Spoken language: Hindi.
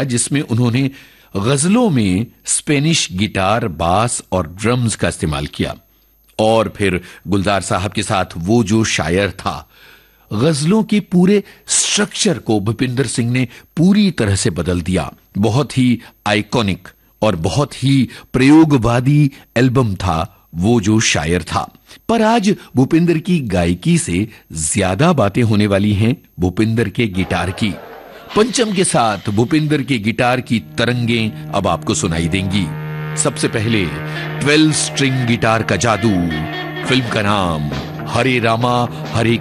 किया जिसमें उन्होंने गजलों में स्पेनिश गिटार, बास और ड्रम्स का इस्तेमाल किया। और फिर गुलजार साहब के साथ वो जो शायर था, गजलों के पूरे स्ट्रक्चर को भूपिंदर सिंह ने पूरी तरह से बदल दिया। बहुत ही आइकॉनिक और बहुत ही प्रयोगवादी एल्बम था वो जो शायर था। पर आज भूपिंदर की गायकी से ज्यादा बातें होने वाली हैं भूपिंदर के गिटार की। पंचम के साथ भूपिंदर के गिटार की तरंगें अब आपको सुनाई देंगी। सबसे पहले 12 स्ट्रिंग गिटार का जादू। फिल्म का नाम हरे रामा हरे